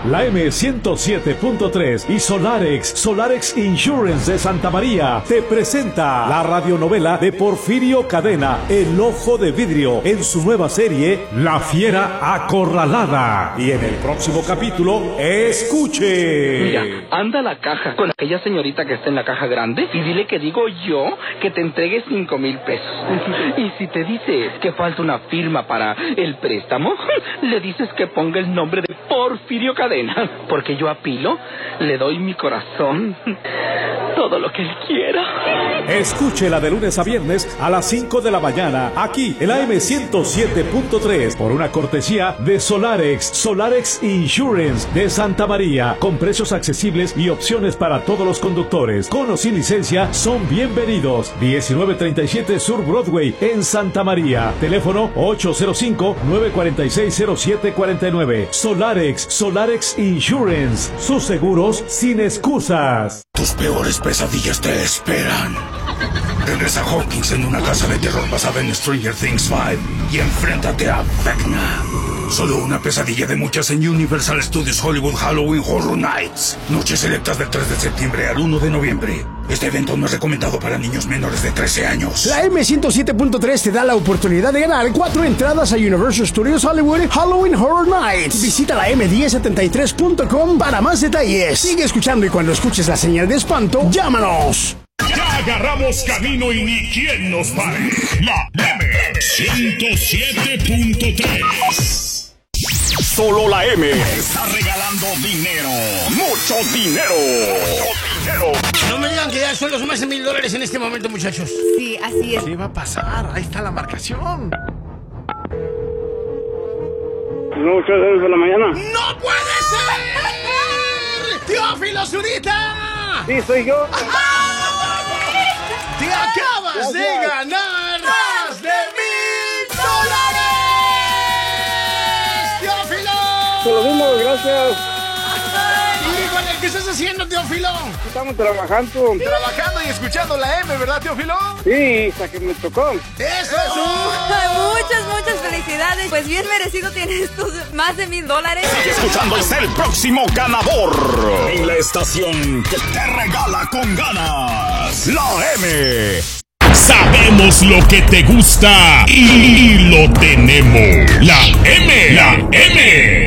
La M107.3 y Solarex Insurance de Santa María te presenta la radionovela de Porfirio Cadena, El Ojo de Vidrio, en su nueva serie La Fiera Acorralada. Y en el próximo capítulo, escuche. Mira, anda a la caja con aquella señorita que está en la caja grande y dile que digo yo que te entregue 5,000 pesos. Y si te dice que falta una firma para el préstamo, le dices que ponga el nombre de Porfirio Cadena, porque yo a Pilo le doy mi corazón, todo lo que él quiera. Escúchela de lunes a viernes a las 5 de la mañana, aquí en la M107.3, por una cortesía de Solarex Insurance de Santa María, con precios accesibles y opciones para todos los conductores. Con o sin licencia son bienvenidos. 1937 Sur Broadway en Santa María. Teléfono 805-946-0749. Solarex Insurance. Sus seguros sin excusas. Tus peores pesadillas te esperan. Regresa Hawkins en una casa de terror basada en Stranger Things 5 y enfréntate a Vecna. Solo una pesadilla de muchas en Universal Studios Hollywood Halloween Horror Nights. Noches selectas del 3 de septiembre al 1 de noviembre. Este evento no es recomendado para niños menores de 13 años. La M107.3 te da la oportunidad de ganar 4 entradas a Universal Studios Hollywood Halloween Horror Nights. Visita la M1073.com para más detalles. Sigue escuchando y cuando escuches la señal de espanto, llámanos. Ya agarramos camino y ni quien nos pare. La M107.3. Solo la M está regalando dinero. Mucho dinero. No me digan que ya son los más de $1,000 en este momento, muchachos. Sí, así es. ¿Qué va a pasar? Ahí está la marcación. No, ¿qué haces de la mañana? ¡No puede ser! ¡Teófilo Zurita! Sí, soy yo. ¡Te acabas de ganar más de $1,000! ¡Teófilo! Te lo mismo, gracias. ¿Qué estás haciendo, Teófilo? Estamos trabajando. Trabajando y escuchando la M, ¿verdad, Teófilo? Sí, hasta que me tocó. ¡Eso es Muchas felicidades. Pues bien merecido tienes tus más de $1,000. Sigue escuchando, es el próximo ganador en la estación que te regala con ganas. La M. Sabemos lo que te gusta y lo tenemos. La M.